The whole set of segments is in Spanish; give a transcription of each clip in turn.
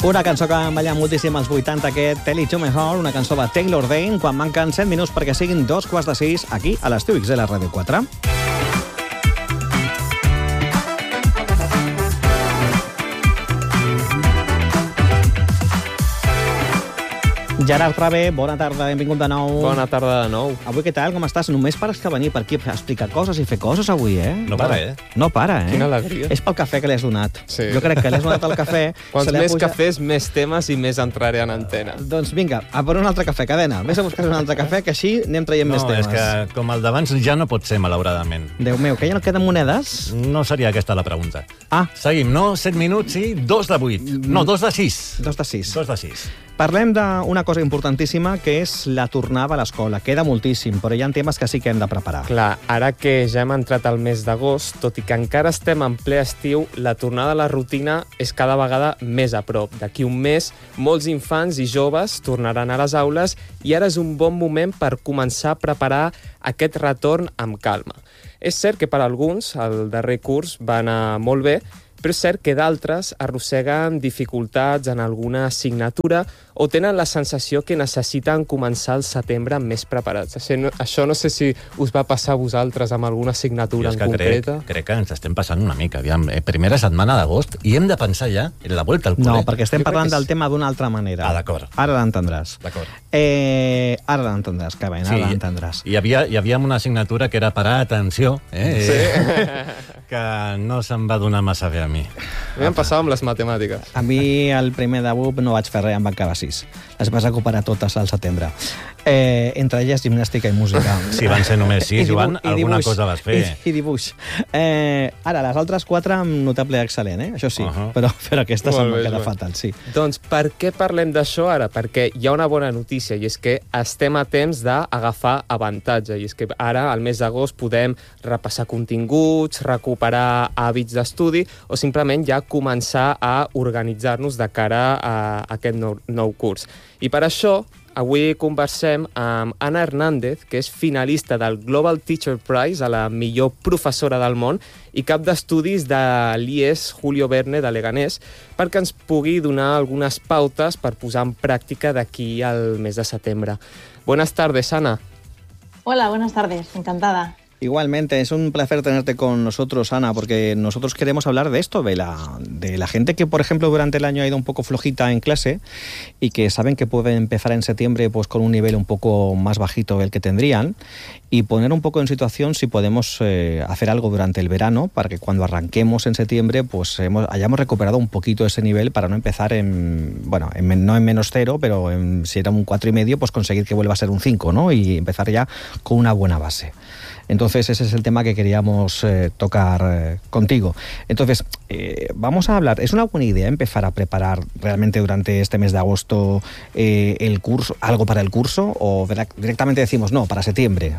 Una cançó que van ballar moltíssim als 80, aquest Tell It To Me Heart, una cançó de Taylor Dayne, quan manquen 7 minuts perquè siguin 2:45 aquí a l'Estiu X de la Ràdio 4. Gerard Rave, bona tarda, benvingut de nou. Bona tarda de nou. Avui què tal, com estàs? Només pares que venir per aquí a explicar coses i fer coses avui, eh? No para, eh? No para, eh? Quina alegria. És pel cafè que li has donat. Sí. Jo crec que li has donat el cafè. Quants més cafès, més temes i més entraré en antena. Doncs vinga, a per un altre cafè, cadena. Vés a buscar un altre cafè, que així anem traient més temes. No, és que com el d'abans ja no pot ser, malauradament. Déu meu, que ja no queden monedes? No seria aquesta la pregunta. Ah. Seguim, no 7 minuts i 2 de 8. No, 2 de 6. 2 de 6. 2 de 6. Parlem d'una cosa importantíssima, que és la tornada a l'escola. Queda moltíssim, però hi ha temes que sí que hem de preparar. Clar, ara que ja hem entrat al mes d'agost, tot i que encara estem en ple estiu, la tornada a la rutina és cada vegada més a prop. D'aquí un mes, molts infants i joves tornaran a les aules i ara és un bon moment per començar a preparar aquest retorn amb calma. És cert que per alguns el darrer curs va anar molt bé, però és cert que d'altres arrosseguen dificultats en alguna assignatura o tenen la sensació que necessiten començar el setembre més preparats. Això no sé si us va passar a vosaltres amb alguna assignatura en concreta. Crec que ens estem passant una mica. Aviam, primera setmana d'agost i hem de pensar ja en la volta al col·le. No, perquè estem parlant del tema d'una altra manera. Ah, d'acord. Ara l'entendràs. D'acord. Ara l'entendràs, que bé, ara l'entendràs. Hi havia una assignatura que era parar atenció, que no se'm va donar massa bé a mi. A mi em passava amb les matemàtiques. A mi, el primer de BUP, no vaig fer res, em van acabar 6. Les vas recuperar totes al setembre. Entre elles gimnàstica i música. Si van ser només 6, Joan, alguna cosa vas fer. I dibuix. Ara, les altres 4 amb notable excel·lent, això sí. Però aquesta se'm va quedar fatal, sí. Doncs per què parlem d'això ara? Perquè hi ha una bona notícia, i és que estem a temps d'agafar avantatge. I és que ara, al mes d'agost, podem repassar continguts, recuperar hàbits d'estudi o simplement ja començar a organitzar-nos de cara a aquest nou curs. I per això, avui conversem amb Anna Hernández, que és finalista del Global Teacher Prize, a la millor professora del món, i cap d'estudis de l'IES Julio Verne de Leganés, perquè ens pugui donar algunes pautes per posar en pràctica d'aquí al mes de setembre. Buenas tardes, Ana. Hola, buenas tardes. Encantada. Igualmente, es un placer tenerte con nosotros, Ana, porque nosotros queremos hablar de esto, de la gente que, por ejemplo, durante el año ha ido un poco flojita en clase y que saben que pueden empezar en septiembre pues con un nivel un poco más bajito del que tendrían, y poner un poco en situación si podemos hacer algo durante el verano para que cuando arranquemos en septiembre pues hayamos recuperado un poquito ese nivel para no empezar no en -0, pero si era un 4,5, pues conseguir que vuelva a ser un 5, ¿no? Y empezar ya con una buena base. Entonces, ese es el tema que queríamos tocar contigo. Entonces, vamos a hablar. ¿Es una buena idea empezar a preparar realmente durante este mes de agosto el curso, algo para el curso, o directamente decimos no, para septiembre?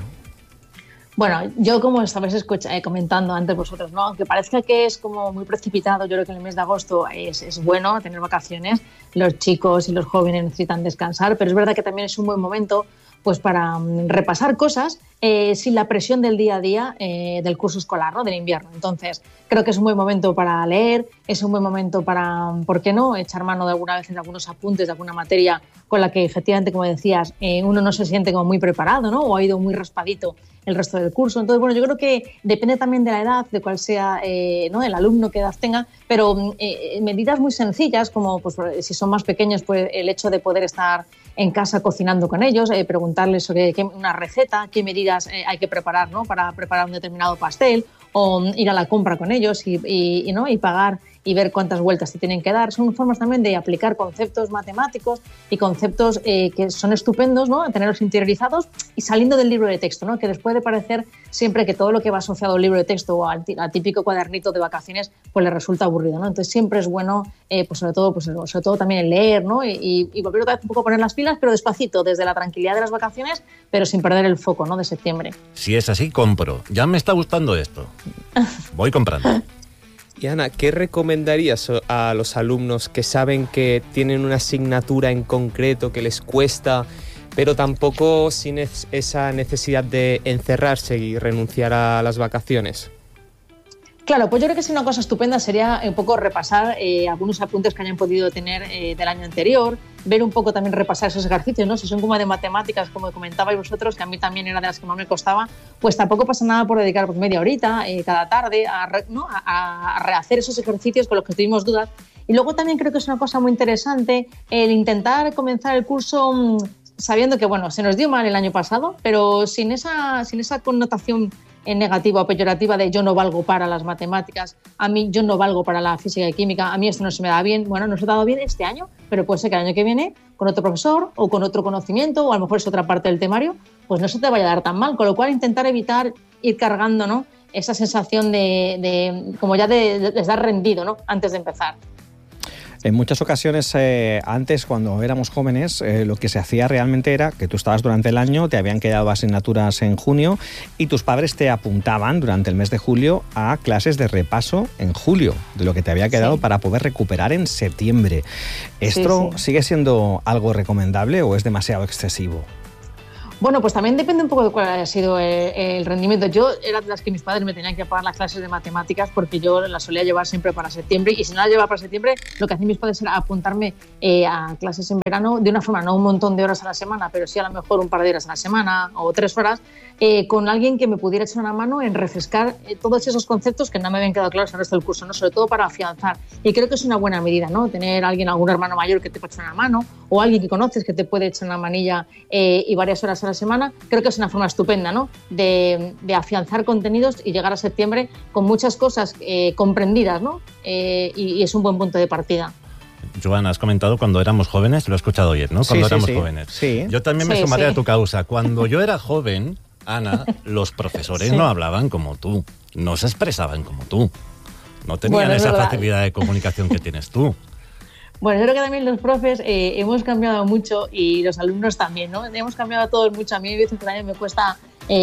Bueno, yo como estabais comentando antes vosotros, ¿no? Aunque parezca que es como muy precipitado, yo creo que en el mes de agosto es bueno tener vacaciones. Los chicos y los jóvenes necesitan descansar, pero es verdad que también es un buen momento pues para repasar cosas sin la presión del día a día del curso escolar, ¿no? Del invierno. Entonces, creo que es un buen momento para leer, es un buen momento para, ¿por qué no?, echar mano de alguna vez en algunos apuntes de alguna materia con la que efectivamente, como decías, uno no se siente como muy preparado, ¿no? O ha ido muy raspadito el resto del curso. Entonces, bueno, yo creo que depende también de la edad, de cuál sea ¿no?, el alumno, qué edad tenga, pero medidas muy sencillas, como pues, si son más pequeños, pues el hecho de poder estar en casa cocinando con ellos, preguntarles sobre una receta, qué medidas hay que preparar, ¿no?, para preparar un determinado pastel, o ir a la compra con ellos y pagar y ver cuántas vueltas se tienen que dar. Son formas también de aplicar conceptos matemáticos y conceptos que son estupendos, ¿no?, tenerlos interiorizados y saliendo del libro de texto, ¿no?, que les puede parecer siempre que todo lo que va asociado al libro de texto o al típico cuadernito de vacaciones pues les resulta aburrido, ¿no? Entonces siempre es bueno, pues sobre todo también el leer, ¿no?, y volver otra vez un poco a poner las pilas, pero despacito, desde la tranquilidad de las vacaciones, pero sin perder el foco, ¿no?, de septiembre. Si es así, compro. Ya me está gustando esto. Voy comprando. Y Ana, ¿qué recomendarías a los alumnos que saben que tienen una asignatura en concreto que les cuesta, pero tampoco sin esa necesidad de encerrarse y renunciar a las vacaciones? Claro, pues yo creo que una cosa estupenda sería un poco repasar algunos apuntes que hayan podido tener del año anterior, ver un poco también repasar esos ejercicios, ¿no? Si son como de matemáticas, como comentabais vosotros, que a mí también era de las que más me costaba, pues tampoco pasa nada por dedicar pues, media horita cada tarde a rehacer esos ejercicios con los que tuvimos dudas. Y luego también creo que es una cosa muy interesante el intentar comenzar el curso sabiendo que, bueno, se nos dio mal el año pasado, pero sin esa connotación negativa o peyorativa de yo no valgo para las matemáticas, a mí yo no valgo para la física y química, a mí esto no se me da bien. Bueno, no se ha dado bien este año, pero puede ser que el año que viene, con otro profesor o con otro conocimiento, o a lo mejor es otra parte del temario, pues no se te vaya a dar tan mal. Con lo cual, intentar evitar ir cargando, ¿no?, esa sensación de como ya de estar rendido, ¿no?, antes de empezar. En muchas ocasiones, antes, cuando éramos jóvenes, lo que se hacía realmente era que tú estabas durante el año, te habían quedado asignaturas en junio y tus padres te apuntaban durante el mes de julio a clases de repaso en julio, de lo que te había quedado para poder recuperar en septiembre. ¿Esto sigue siendo algo recomendable o es demasiado excesivo? Bueno, pues también depende un poco de cuál haya sido el rendimiento. Yo era de las que mis padres me tenían que pagar las clases de matemáticas porque yo las solía llevar siempre para septiembre, y si no las llevaba para septiembre, lo que hacían mis padres era apuntarme a clases en verano de una forma, no un montón de horas a la semana, pero sí a lo mejor un par de horas a la semana o 3 horas, con alguien que me pudiera echar una mano en refrescar todos esos conceptos que no me habían quedado claros en el resto del curso, ¿no? Sobre todo para afianzar. Y creo que es una buena medida, ¿no?, tener algún hermano mayor que te pueda echar una mano o alguien que conoces que te puede echar una manilla y varias horas a la semana. Creo que es una forma estupenda, ¿no?, de afianzar contenidos y llegar a septiembre con muchas cosas comprendidas, ¿no? Y es un buen punto de partida. Joan, has comentado cuando éramos jóvenes, lo he escuchado bien, ¿no? Cuando éramos jóvenes. Sí. Yo también me sumaré a tu causa. Cuando yo era joven, Ana, los profesores no hablaban como tú, no se expresaban como tú, no tenían esa facilidad de comunicación que tienes tú. Bueno, yo creo que también los profes hemos cambiado mucho y los alumnos también, ¿no? Hemos cambiado todos mucho. A mí a veces el año me cuesta...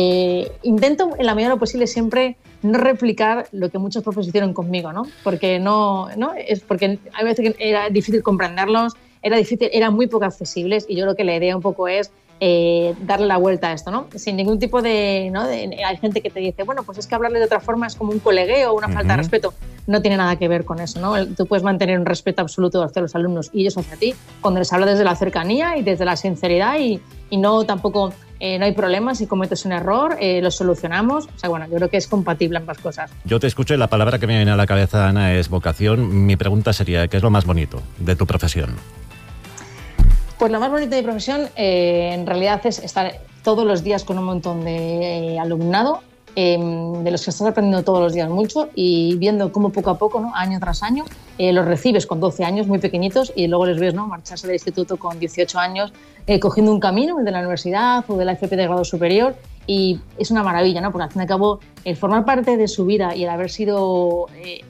intento en la medida de lo posible siempre no replicar lo que muchos profes hicieron conmigo, ¿no? Porque es porque a veces que era difícil comprenderlos, eran muy poco accesibles, y yo creo que la idea un poco es darle la vuelta a esto, ¿no? Sin ningún tipo de, ¿no? Hay gente que te dice, bueno, pues es que hablarle de otra forma es como un colegueo o una falta de respeto. No tiene nada que ver con eso, ¿no? Tú puedes mantener un respeto absoluto hacia los alumnos y ellos hacia ti cuando les hablas desde la cercanía y desde la sinceridad y no tampoco no hay problemas. Si cometes un error, lo solucionamos. O sea, bueno, yo creo que es compatible ambas cosas. Yo te escucho y la palabra que me viene a la cabeza, Ana, es vocación. Mi pregunta sería, ¿qué es lo más bonito de tu profesión? Pues lo más bonito de mi profesión en realidad es estar todos los días con un montón de alumnado, de los que estás aprendiendo todos los días mucho y viendo cómo poco a poco, ¿no?, año tras año, los recibes con 12 años muy pequeñitos y luego les ves, ¿no?, marcharse del instituto con 18 años, cogiendo un camino de la universidad o de la FP de grado superior, y es una maravilla, ¿no?, porque al fin y al cabo el formar parte de su vida y el haber sido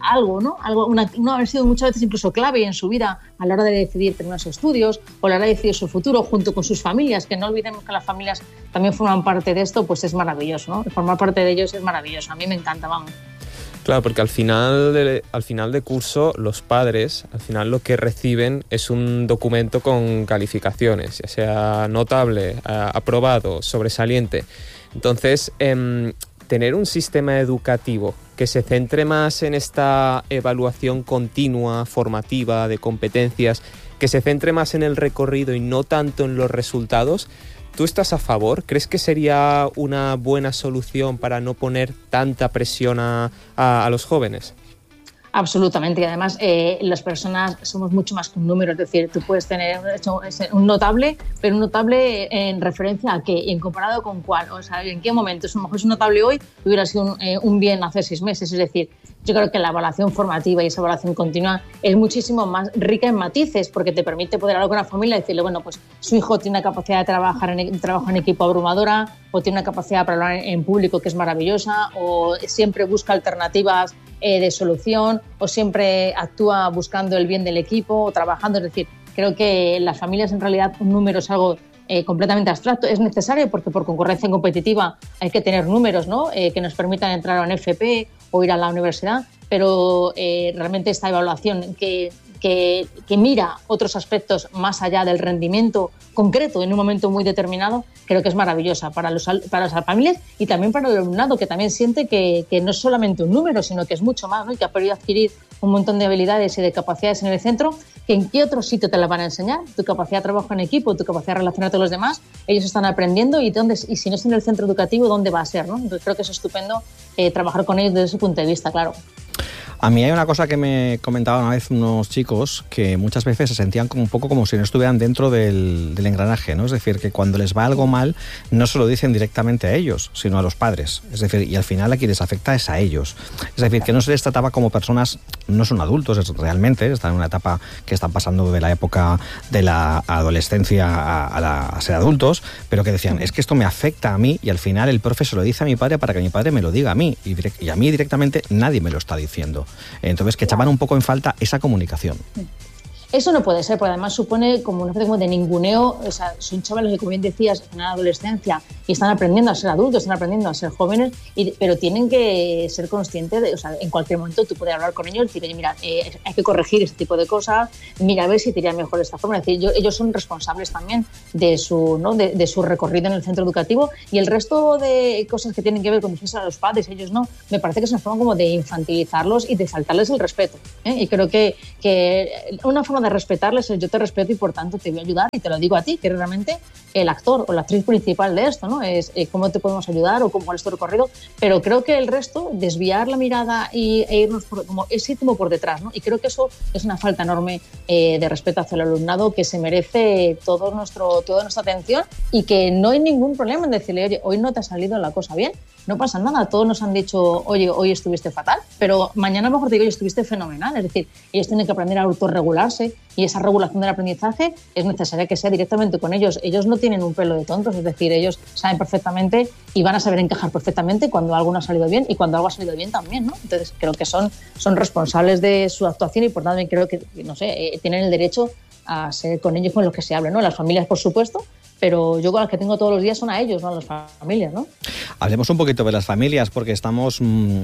no haber sido muchas veces incluso clave en su vida a la hora de decidir terminar sus estudios o a la hora de decidir su futuro junto con sus familias, que no olvidemos que las familias también forman parte de esto, pues es maravilloso, ¿no? Formar parte de ellos es maravilloso, a mí me encanta, vamos. Claro, porque al final de curso los padres al final lo que reciben es un documento con calificaciones, ya sea notable, aprobado, sobresaliente. Entonces, tener un sistema educativo que se centre más en esta evaluación continua, formativa, de competencias, que se centre más en el recorrido y no tanto en los resultados, ¿tú estás a favor? ¿Crees que sería una buena solución para no poner tanta presión a los jóvenes? Absolutamente, y además las personas somos mucho más que un número, es decir, tú puedes tener un notable, pero un notable en referencia a qué y en comparado con cuál, o sea, en qué momento. A lo mejor es un notable hoy, hubiera sido un bien hace 6 meses, es decir, yo creo que la evaluación formativa y esa evaluación continua es muchísimo más rica en matices porque te permite poder hablar con la familia y decirle, bueno, pues su hijo tiene una capacidad de trabajar en equipo abrumadora, o tiene una capacidad para hablar en público que es maravillosa, o siempre busca alternativas de solución, o siempre actúa buscando el bien del equipo o trabajando. Es decir, creo que las familias en realidad un número es algo completamente abstracto. Es necesario porque por concurrencia competitiva hay que tener números, ¿no?, que nos permitan entrar a un FP o ir a la universidad, pero realmente esta evaluación que que mira otros aspectos más allá del rendimiento concreto en un momento muy determinado, creo que es maravillosa para las familias y también para el alumnado, que también siente que no es solamente un número, sino que es mucho más, ¿no? Y que ha podido adquirir un montón de habilidades y de capacidades en el centro, que en qué otro sitio te las van a enseñar, tu capacidad de trabajo en equipo, tu capacidad de relacionarte con los demás, ellos están aprendiendo y si no es en el centro educativo, ¿dónde va a ser, ¿no? Entonces creo que es estupendo trabajar con ellos desde ese punto de vista, claro. A mí hay una cosa que me comentaban una vez unos chicos que muchas veces se sentían como un poco como si no estuvieran dentro del engranaje, ¿no? Es decir, que cuando les va algo mal no se lo dicen directamente a ellos, sino a los padres. Es decir, y al final a quien les afecta es a ellos. Es decir, que no se les trataba como personas, no son adultos realmente, están en una etapa que están pasando de la época de la adolescencia a ser adultos, pero que decían, es que esto me afecta a mí y al final el profe se lo dice a mi padre para que mi padre me lo diga a mí y a mí directamente nadie me lo está diciendo. Entonces, que echaban un poco en falta esa comunicación. Eso no puede ser, porque además supone como una especie como de ninguneo. O sea, son chavales que, como bien decías, en la adolescencia y están aprendiendo a ser adultos, están aprendiendo a ser jóvenes, pero tienen que ser conscientes de, o sea, en cualquier momento tú puedes hablar con ellos y decir, oye, mira, hay que corregir este tipo de cosas, mira, a ver si te iría mejor de esta forma. Es decir, ellos son responsables también de su, ¿no? de su recorrido en el centro educativo, y el resto de cosas que tienen que ver con defensa de los padres, ellos no, me parece que es una forma como de infantilizarlos y de faltarles el respeto, ¿eh? Y creo que una forma de respetarles es yo te respeto y por tanto te voy a ayudar, y te lo digo a ti, que eres realmente el actor o la actriz principal de esto, ¿no? Es cómo te podemos ayudar o cuál es tu recorrido, pero creo que el resto, desviar la mirada e irnos como por detrás, ¿no? Y creo que eso es una falta enorme de respeto hacia el alumnado, que se merece toda nuestra atención, y que no hay ningún problema en decirle, oye, hoy no te ha salido la cosa bien, no pasa nada, todos nos han dicho, oye, hoy estuviste fatal, pero mañana a lo mejor te digo, oye, estuviste fenomenal. Es decir, ellos tienen que aprender a autorregularse, y esa regulación del aprendizaje es necesaria que sea directamente con ellos. Ellos no tienen un pelo de tontos, es decir, ellos saben perfectamente y van a saber encajar perfectamente cuando algo no ha salido bien y cuando algo ha salido bien también, ¿no? Entonces creo que son responsables de su actuación, y por tanto creo que, no sé, tienen el derecho a ser con ellos con los que se hable, ¿no? Las familias, por supuesto, pero yo con las que tengo todos los días son a ellos, no a las familias, ¿no? Hablemos un poquito de las familias, porque estamos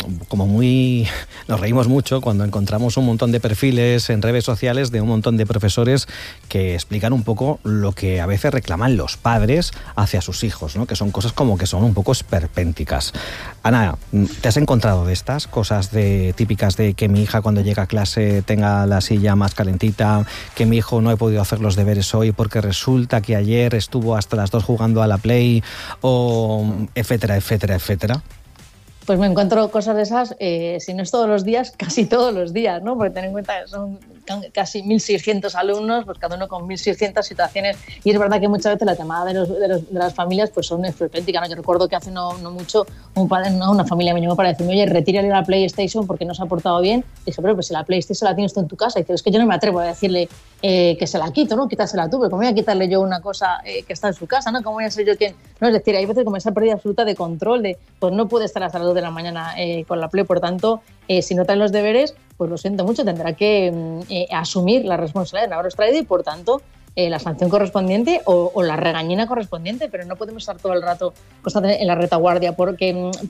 nos reímos mucho cuando encontramos un montón de perfiles en redes sociales de un montón de profesores que explican un poco lo que a veces reclaman los padres hacia sus hijos, ¿no? Que son cosas como que son un poco esperpénticas. Ana, ¿te has encontrado de estas cosas típicas de que mi hija cuando llega a clase tenga la silla más calentita, que mi hijo no he podido hacer los deberes hoy porque resulta que ayer estuvo hasta las 2 jugando a la Play, o etcétera, etcétera, etcétera? Pues me encuentro cosas de esas, si no es todos los días, casi todos los días, ¿no? Porque ten en cuenta que son casi 1.600 alumnos, pues cada uno con 1.600 situaciones, y es verdad que muchas veces la llamada de las familias pues son esperpénticas, ¿no? Yo recuerdo que hace no mucho un padre, una familia me llamó para decirme, oye, retírale la PlayStation porque no se ha portado bien. Y dije, pero pues si la PlayStation la tienes tú en tu casa. Y dice, es que yo no me atrevo a decirle que se la quito, ¿no? Quítasela tú, pero ¿cómo voy a quitarle yo una cosa que está en su casa, ¿no? ¿Cómo voy a ser yo quien? No, es decir, hay veces como esa pérdida absoluta de control, pues no puede estar hasta las 2 de la mañana con la Play, por tanto, si no traen los deberes, pues lo siento mucho, tendrá que asumir la responsabilidad de no haberlos traído, y por tanto la sanción correspondiente o la regañina correspondiente, pero no podemos estar todo el rato constantemente en la retaguardia porque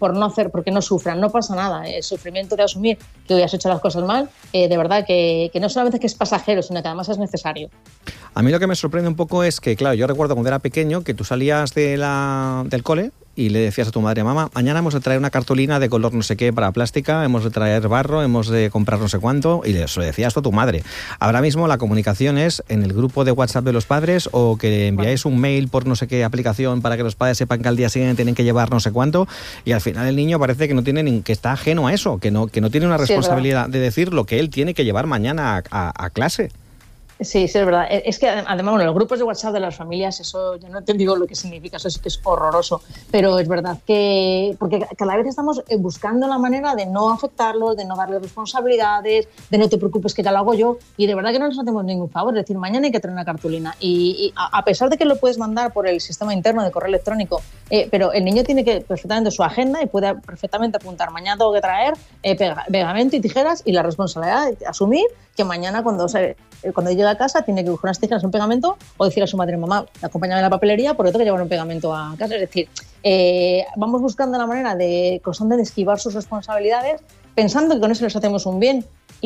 no sufran, no pasa nada. El sufrimiento de asumir que hoy has hecho las cosas mal, de verdad que no solamente es que es pasajero, sino que además es necesario. A mí lo que me sorprende un poco es que, claro, yo recuerdo cuando era pequeño que tú salías del cole y le decías a tu madre, mamá, mañana hemos de traer una cartulina de color no sé qué para plástica, hemos de traer barro, hemos de comprar no sé cuánto, y eso le decías a tu madre. Ahora mismo la comunicación es en el grupo de WhatsApp de los padres, o que enviáis un mail por no sé qué aplicación para que los padres sepan que al día siguiente tienen que llevar no sé cuánto, y al final el niño parece que no tiene que está ajeno a eso, que no tiene una responsabilidad de decir lo que él tiene que llevar mañana a clase. Sí, es verdad. Es que además, bueno, los grupos de WhatsApp de las familias, eso yo no te digo lo que significa, eso sí que es horroroso, pero es verdad que, porque cada vez estamos buscando la manera de no afectarlos, de no darles responsabilidades, de no te preocupes que ya lo hago yo, y de verdad que no nos hacemos ningún favor. Es decir, mañana hay que traer una cartulina, y a pesar de que lo puedes mandar por el sistema interno de correo electrónico, pero el niño tiene que perfectamente su agenda y puede perfectamente apuntar, mañana tengo que traer pegamento y tijeras, y la responsabilidad de asumir que mañana cuando llega a casa tiene que buscar unas tijeras, un pegamento, o decir a su madre, mamá, acompáñame a la papelería porque tengo que llevar un pegamento a casa. Es decir, vamos buscando la manera de constantemente esquivar sus responsabilidades, pensando que con eso les hacemos un bien,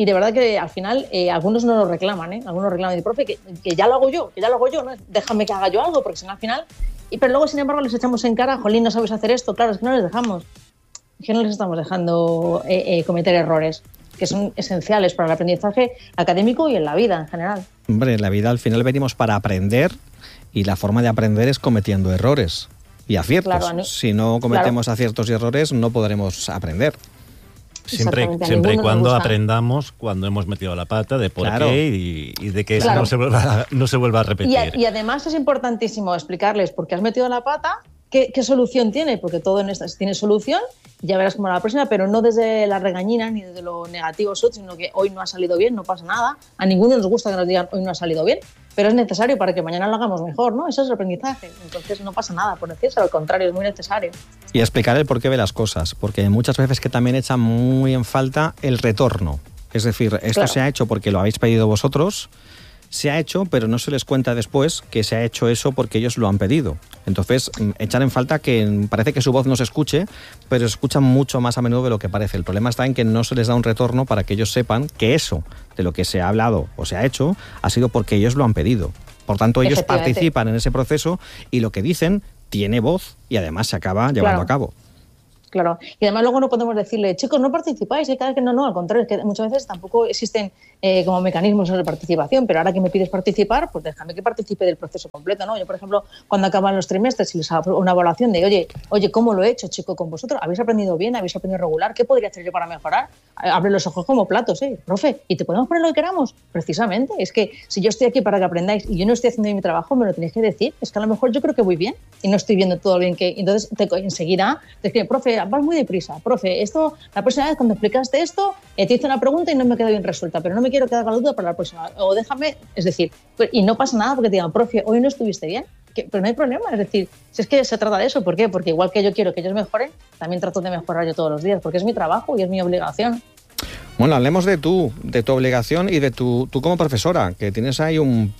Y de verdad que al final algunos no lo reclaman, ¿eh? Algunos reclaman, y profe, que ya lo hago yo, ¿no? Déjame que haga yo algo, porque si no al final... Pero luego, sin embargo, les echamos en cara, jolín, no sabes hacer esto. Claro, es que no les dejamos. Es que no les estamos dejando cometer errores que son esenciales para el aprendizaje académico y en la vida en general. Hombre, en la vida al final venimos para aprender y la forma de aprender es cometiendo errores y aciertos. Claro, si no cometemos aciertos y errores no podremos aprender. Siempre y cuando aprendamos cuando hemos metido la pata de por qué y de que eso no se vuelva a repetir. Y además es importantísimo explicarles por qué has metido la pata, qué solución tiene, porque todo en estas tiene solución, ya verás cómo la próxima, pero no desde la regañina ni desde lo negativo, sino que hoy no ha salido bien, no pasa nada. A ninguno nos gusta que nos digan hoy no ha salido bien, pero es necesario para que mañana lo hagamos mejor, ¿no? Eso es el aprendizaje. Entonces no pasa nada por decirse, al contrario, es muy necesario. Y explicar el porqué de las cosas, porque muchas veces que también echan muy en falta el retorno. Es decir, esto se ha hecho porque lo habéis pedido vosotros, se ha hecho, pero no se les cuenta después que se ha hecho eso porque ellos lo han pedido. Entonces, echan en falta que parece que su voz no se escuche, pero se escuchan mucho más a menudo de lo que parece. El problema está en que no se les da un retorno para que ellos sepan que eso de lo que se ha hablado o se ha hecho ha sido porque ellos lo han pedido. Por tanto, ellos participan en ese proceso y lo que dicen tiene voz y además se acaba llevando a cabo. Claro, y además luego no podemos decirle, chicos, no participáis, y cada vez que no, al contrario, es que muchas veces tampoco existen como mecanismos de participación, pero ahora que me pides participar, pues déjame que participe del proceso completo, ¿no? Yo, por ejemplo, cuando acaban los trimestres y les hago una evaluación de, oye, ¿cómo lo he hecho, chico, con vosotros? ¿Habéis aprendido bien? ¿Habéis aprendido regular? ¿Qué podría hacer yo para mejorar? Abre los ojos como platos, profe, ¿y te podemos poner lo que queramos? Precisamente, es que si yo estoy aquí para que aprendáis y yo no estoy haciendo bien mi trabajo, me lo tenéis que decir, es que a lo mejor yo creo que voy bien y no estoy viendo todo lo bien que... Entonces, enseguida te escribe, profe, vas muy deprisa, profe, esto, la próxima vez cuando explicaste esto, te hice una pregunta y no me quedó bien resuelta, pero no me quiero quedar con la duda para la próxima, o déjame, es decir, y no pasa nada porque te digan, profe, hoy no estuviste bien, pero no hay problema, es decir, si es que se trata de eso, ¿por qué? Porque igual que yo quiero que ellos mejoren, también trato de mejorar yo todos los días, porque es mi trabajo y es mi obligación. Bueno, hablemos de tu obligación y de tú como profesora, que tienes ahí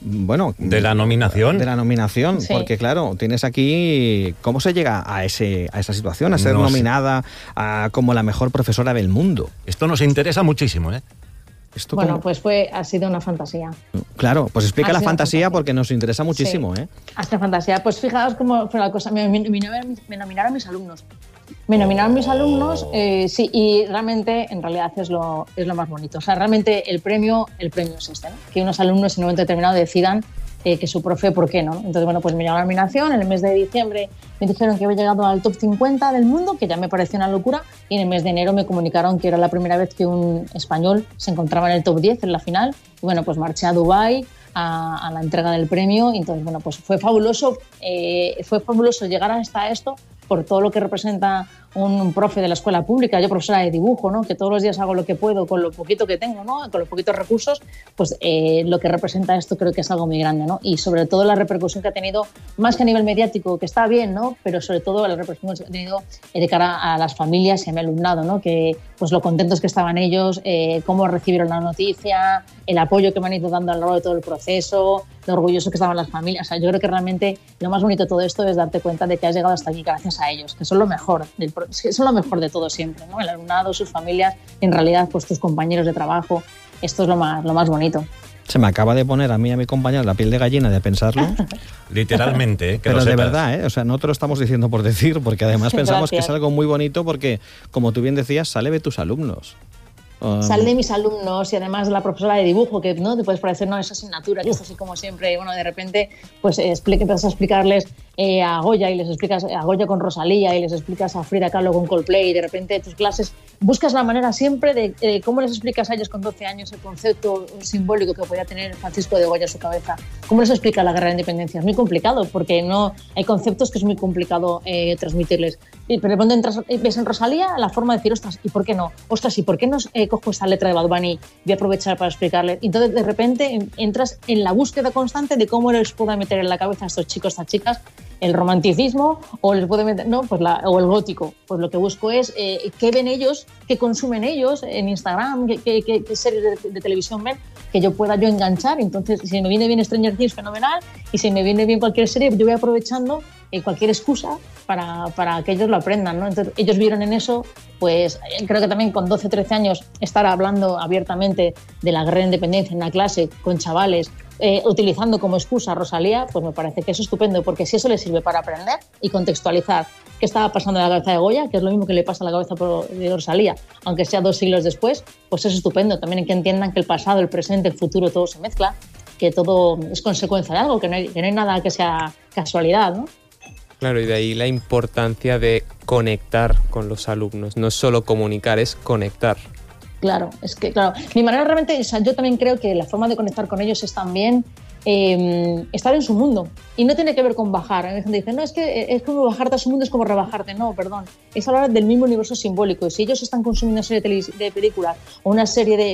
de la nominación. De la nominación, sí. Porque claro, tienes aquí... ¿Cómo se llega a esa situación, a ser nominada como la mejor profesora del mundo? Esto nos interesa muchísimo, ¿eh? Pues ha sido una fantasía. Claro, pues explica la fantasía porque nos interesa muchísimo, sí. Ha sido fantasía. Pues fijaos cómo fue la cosa. Me nominaron mis alumnos. Me nominaron mis alumnos, sí, y realmente, en realidad, es lo más bonito. O sea, realmente el premio es este, ¿no? Que unos alumnos en un momento determinado decidan que su profe, ¿por qué no? Entonces, pues me llegó la nominación, en el mes de diciembre me dijeron que había llegado al top 50 del mundo, que ya me pareció una locura, y en el mes de enero me comunicaron que era la primera vez que un español se encontraba en el top 10 en la final, y pues marché a Dubái a la entrega del premio, y entonces, pues fue fabuloso llegar hasta esto, por todo lo que representa un profe de la escuela pública, yo profesora de dibujo, ¿no? Que todos los días hago lo que puedo con lo poquito que tengo, ¿no? Con los poquitos recursos, pues lo que representa esto creo que es algo muy grande, ¿no? Y sobre todo la repercusión que ha tenido, más que a nivel mediático, que está bien, ¿no? Pero sobre todo la repercusión que ha tenido de cara a las familias y a mi alumnado, ¿no? Que pues lo contentos que estaban ellos, cómo recibieron la noticia, el apoyo que me han ido dando a lo largo de todo el proceso, lo orgulloso que estaban las familias. O sea, yo creo que realmente lo más bonito de todo esto es darte cuenta de que has llegado hasta aquí gracias a ellos, que son lo mejor, son lo mejor de todo siempre, ¿no? El alumnado, sus familias, en realidad pues tus compañeros de trabajo, esto es lo más bonito. Se me acaba de poner a mi compañero la piel de gallina de pensarlo. Literalmente, que pero de verdad, o sea, no te lo estamos diciendo por decir, porque además pensamos que es algo muy bonito porque, como tú bien decías, sale de tus alumnos. Sale de mis alumnos y además de la profesora de dibujo, que no te puedes parecer, no, esa asignatura, que es así como siempre, de repente pues empiezas a explicarles a Goya y les explicas a Goya con Rosalía y les explicas a Frida Kahlo con Coldplay y de repente tus clases buscas la manera siempre de cómo les explicas a ellos con 12 años el concepto simbólico que podía tener Francisco de Goya en su cabeza. ¿Cómo les explica la guerra de independencia? Es muy complicado porque no hay conceptos que es muy complicado transmitirles. Pero de pronto ves en Rosalía la forma de decir, ostras, ¿y por qué no? Ostras, ¿y por qué no cojo esta letra de Bad Bunny? Voy a aprovechar para explicarles. Entonces, de repente, entras en la búsqueda constante de cómo les puedo meter en la cabeza a estos chicos, a estas chicas, el romanticismo o les puedo meter, o el gótico. Pues lo que busco es qué ven ellos, qué consumen ellos en Instagram, qué series de televisión ven, que yo pueda enganchar. Entonces, si me viene bien Stranger Things, fenomenal, y si me viene bien cualquier serie, yo voy aprovechando cualquier excusa para que ellos lo aprendan, ¿no? Entonces, ellos vieron en eso, pues creo que también con 12 o 13 años estar hablando abiertamente de la guerra de independencia en una clase con chavales, utilizando como excusa a Rosalía, pues me parece que eso es estupendo, porque si eso les sirve para aprender y contextualizar qué estaba pasando en la cabeza de Goya, que es lo mismo que le pasa a la cabeza de Rosalía, aunque sea 2 siglos después, pues es estupendo. También hay que entiendan que el pasado, el presente, el futuro, todo se mezcla, que todo es consecuencia de algo, que no hay nada que sea casualidad, ¿no? Claro, y de ahí la importancia de conectar con los alumnos. No es solo comunicar, es conectar. Claro, es que, claro, mi manera realmente, o sea, yo también creo que la forma de conectar con ellos es también estar en su mundo. Y no tiene que ver con bajar. La gente dice, no, es que como bajarte a su mundo es como rebajarte. No, perdón. Es hablar del mismo universo simbólico. Y si ellos están consumiendo una serie de películas o una serie de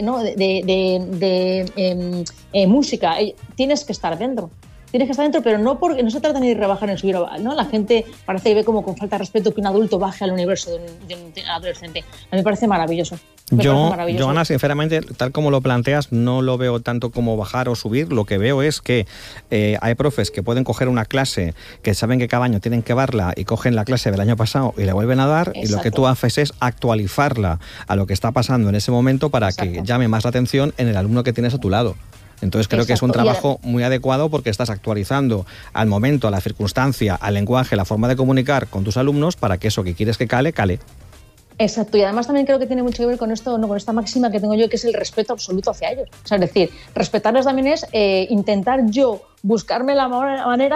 música, tienes que estar dentro. Tienes que estar dentro, pero no porque no se trata ni de rebajar ni subir, ¿no? La gente parece que ve como con falta de respeto que un adulto baje al universo de un adolescente. A mí me parece maravilloso. Yo, Ana, sinceramente, tal como lo planteas, no lo veo tanto como bajar o subir. Lo que veo es que hay profes que pueden coger una clase que saben que cada año tienen que darla y cogen la clase del año pasado y la vuelven a dar. Exacto. Y lo que tú haces es actualizarla a lo que está pasando en ese momento para que llame más la atención en el alumno que tienes a tu lado. Entonces creo que es un trabajo muy adecuado porque estás actualizando al momento, a la circunstancia, al lenguaje, la forma de comunicar con tus alumnos para que eso que quieres que cale, cale. Exacto, y además también creo que tiene mucho que ver con esto, ¿no? Con esta máxima que tengo yo, que es el respeto absoluto hacia ellos. O sea, es decir, respetarlos también es intentar yo buscarme la manera